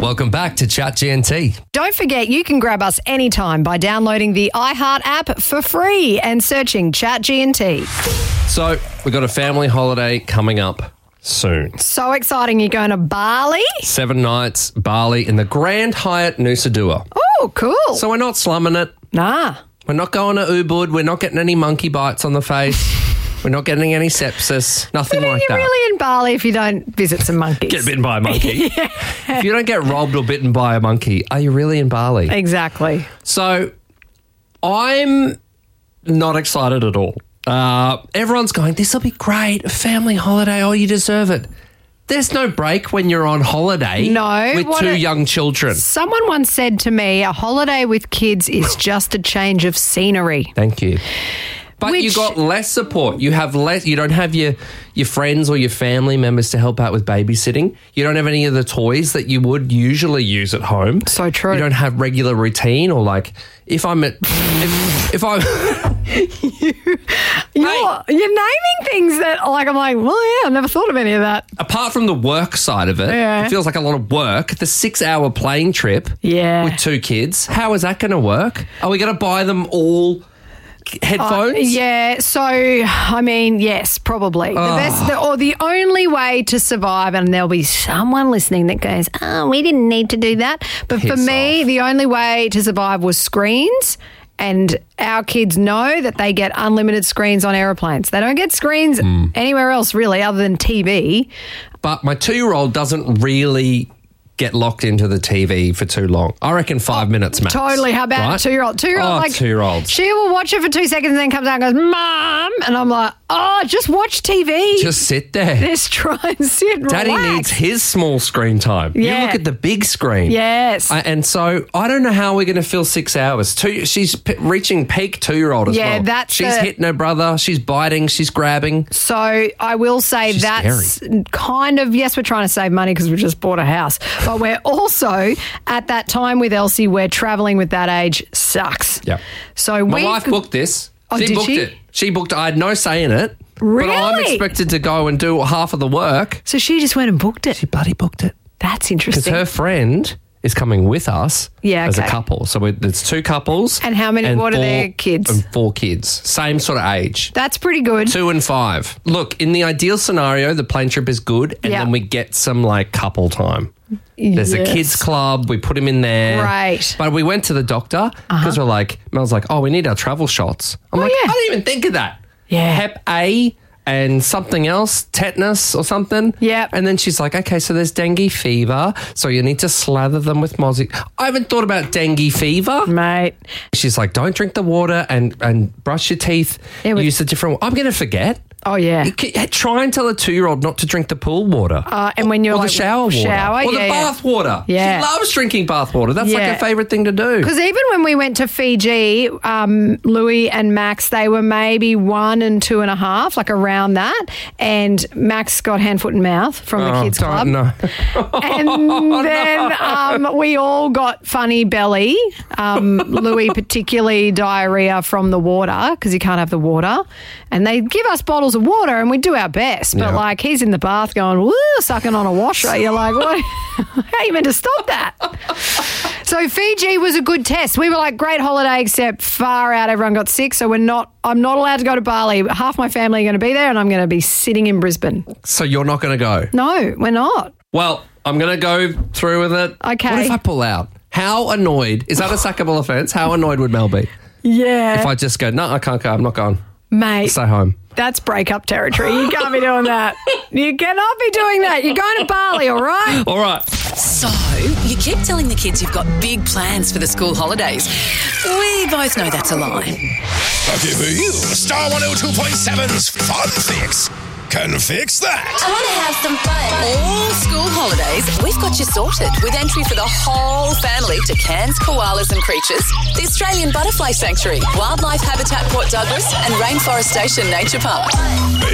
Welcome back to Chat GNT. Don't forget, you can grab us anytime by downloading the iHeart app for free and searching Chat GNT. So, we've got a family holiday coming up soon. So exciting. You're going to Bali? 7 nights, Bali, in the Grand Hyatt Nusa Dua. Oh, cool. So we're not slumming it. Nah. We're not going to Ubud. We're not getting any monkey bites on the face. We're not getting any sepsis. Nothing like You're that. really in Bali if you don't visit some monkeys. Get bitten by a monkey. If you don't get robbed or bitten by a monkey, are you really in Bali? Exactly. So I'm not excited at all. Everyone's going, this will be great. A family holiday. Oh, you deserve it. There's no break when you're on holiday with two young children. Someone once said to me, a holiday with kids is just a change of scenery. Thank you. But you got less support. You have less. You don't have your friends or your family members to help out with babysitting. You don't have any of the toys that you would usually use at home. So true. You don't have regular routine or like if I'm at if I'm You're naming things that I'm like, well, yeah, I've never thought of any of that. Apart from the work side of it, It feels like a lot of work. The 6-hour plane trip with 2 kids. How is that going to work? Are we going to buy them all headphones? So I mean, yes, probably. The only way to survive, and there'll be someone listening that goes, oh, we didn't need to do that. But for me, the only way to survive was screens. And our kids know that they get unlimited screens on aeroplanes. They don't get screens anywhere else really other than TV. But my 2-year-old doesn't really get locked into the TV for too long. I reckon 5 minutes max. Totally. How about 2-year-old? 2-year-olds. She will watch it for 2 seconds and then comes out and goes, Mom. And I'm like, just watch TV. Just sit there. Just try and sit and Daddy relax. needs his small screen time. Yeah. You look at the big screen. Yes. And so I don't know how we're going to fill 6 hours. She's reaching peak 2-year-old as well. Yeah, she's hitting her brother. She's biting. She's grabbing. So I will say that's scary. kind of, yes, we're trying to save money because we just bought a house. But we're also at that time with Elsie where travelling with that age sucks. Yeah. So my wife booked this. She booked it. She booked it. I had no say in it. Really? But I'm expected to go and do half of the work. So she just went and booked it. She bloody booked it. That's interesting. Because her friend is coming with us as a couple. So it's 2 couples. And how many, what are their kids? And 4 kids. Same sort of age. That's pretty good. 2 and 5. Look, in the ideal scenario, the plane trip is good and then we get some couple time. There's a kids club. We put him in there. Right. But we went to the doctor because Mel's like, we need our travel shots. I'm like, I didn't even think of that. Yeah. Hep A and something else, tetanus or something. Yeah. And then she's like, okay, so there's dengue fever. So you need to slather them with Mozzie. I haven't thought about dengue fever. Mate. She's like, don't drink the water and brush your teeth. Use a different I'm going to forget. Oh, yeah. Try and tell a 2-year-old not to drink the pool water. And when you're or the shower water. Or the bath water. Yeah. She loves drinking bath water. That's like her favourite thing to do. Because even when we went to Fiji, Louis and Max, they were maybe 1 and 2.5, like around that. And Max got hand, foot and mouth from the kids club. No. And then we all got funny belly. Louis particularly diarrhea from the water because he can't have the water. And they give us bottles of water and we do our best. But he's in the bath going, woo, sucking on a washer. You're like, what? How are you meant to stop that? So Fiji was a good test. We were like, great holiday, except far out. Everyone got sick. So I'm not allowed to go to Bali. Half my family are going to be there and I'm going to be sitting in Brisbane. So you're not going to go? No, we're not. Well, I'm going to go through with it. Okay. What if I pull out? How annoyed? Is that a sackable offence? How annoyed would Mel be? Yeah. If I just go, no, I can't go. I'm not going. Mate. Stay home. That's breakup territory. You can't be doing that. You cannot be doing that. You're going to Bali, all right? All right. So, you keep telling the kids you've got big plans for the school holidays. We both know that's a lie. Okay, for you, Star 102.7's Fun Fix can fix that. I want to have some fun. All school holidays, we've got you sorted with entry for the whole family to Cairns Koalas and Creatures, the Australian Butterfly Sanctuary, Wildlife Habitat Port Douglas and Rainforest Station Nature Park.